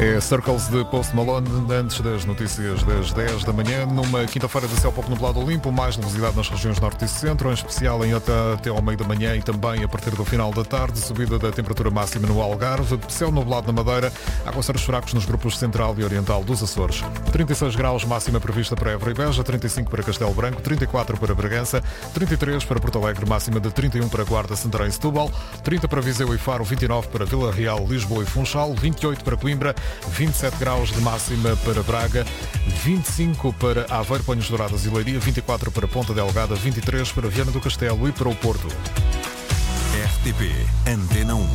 É Circles de Post Malone, antes das notícias das 10 da manhã, numa quinta-feira de céu pouco nublado limpo, mais nebulosidade nas regiões norte e centro, em especial até ao meio da manhã e também a partir do final da tarde, subida da temperatura máxima no Algarve, céu nublado na Madeira, aguaceiros fracos nos grupos central e oriental dos Açores. 36 graus máxima prevista para Évora e Beja, 35 para Castelo Branco, 34 para Bragança, 33 para Porto Alegre, máxima de 31 para Guarda, Santarém e Setúbal, 30 para Viseu e Faro, 29 para Vila Real, Lisboa e Funchal, 28 para Coimbra, 27 graus de máxima para Braga, 25 para Aveiro, Ponhos Douradas e Leiria, 24 para Ponta Delgada, 23 para Viana do Castelo e para o Porto. RTP Antena 1.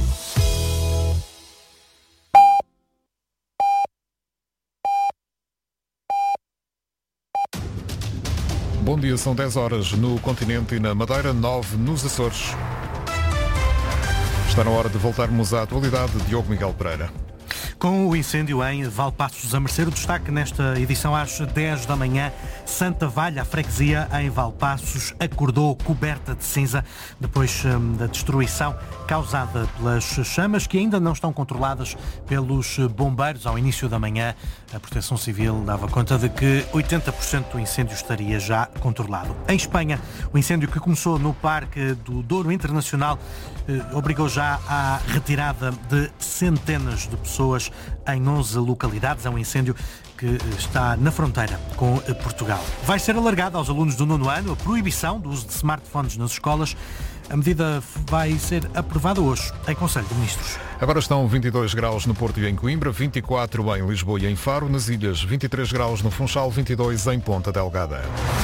Bom dia, são 10 horas no continente e na Madeira, 9 nos Açores. Está na hora de voltarmos à atualidade. Diogo Miguel Pereira. Com o incêndio em Valpaços a merecer o destaque nesta edição às 10 da manhã, Santa Valha, a freguesia em Valpaços, acordou coberta de cinza depois da destruição causada pelas chamas que ainda não estão controladas pelos bombeiros. Ao início da manhã, a Proteção Civil dava conta de que 80% do incêndio estaria já controlado. Em Espanha, o incêndio que começou no Parque do Douro Internacional obrigou já à retirada de centenas de pessoas em 11 localidades. É um incêndio que está na fronteira com Portugal. Vai ser alargada aos alunos do 9º ano a proibição do uso de smartphones nas escolas. A medida vai ser aprovada hoje em Conselho de Ministros. Agora estão 22 graus no Porto e em Coimbra, 24 em Lisboa e em Faro, nas ilhas 23 graus no Funchal, 22 em Ponta Delgada.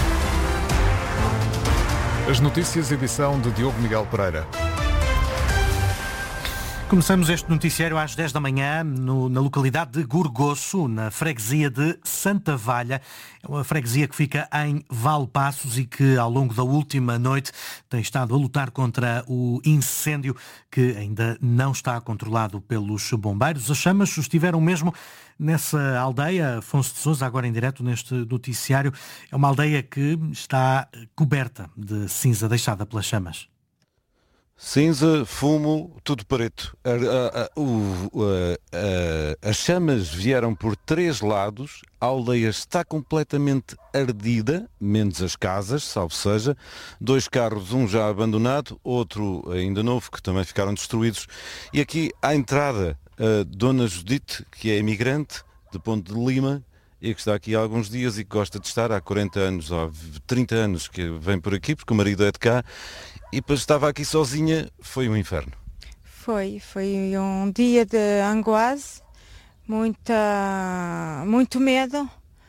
As notícias, edição de Diogo Miguel Pereira. Começamos este noticiário às 10 da manhã na localidade de Gorgoço, na freguesia de Santa Valha. É uma freguesia que fica em Valpaços e que ao longo da última noite tem estado a lutar contra o incêndio que ainda não está controlado pelos bombeiros. As chamas estiveram mesmo nessa aldeia, Afonso de Sousa, agora em direto neste noticiário. É uma aldeia que está coberta de cinza deixada pelas chamas. Cinza, fumo, tudo preto. As chamas vieram por 3 lados, a aldeia está completamente ardida, menos as casas, salvo seja. 2 carros, um já abandonado, outro ainda novo, que também ficaram destruídos. E aqui à entrada, a Dona Judite, que é imigrante de Ponte de Lima, e que está aqui há alguns dias e que gosta de estar há 40 anos ou 30 anos que vem por aqui, porque o marido é de cá. E depois estava aqui sozinha, foi um inferno. Foi um dia de angoisse, muito medo.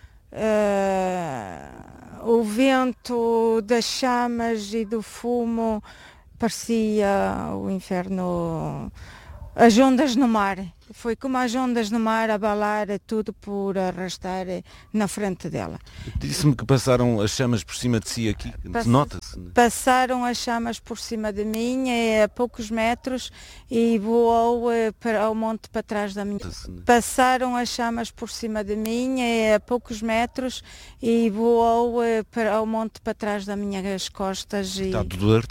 O vento das chamas e do fumo parecia o inferno, as ondas no mar. Foi como as ondas no mar abalar tudo por arrastar na frente dela. Disse-me que passaram as chamas por cima de si aqui, nota-se. Passaram as chamas por cima de mim a poucos metros e voou para o monte para trás da minha. Passaram as chamas por cima de mim a poucos metros e voou para o monte para trás das minhas costas. Está tudo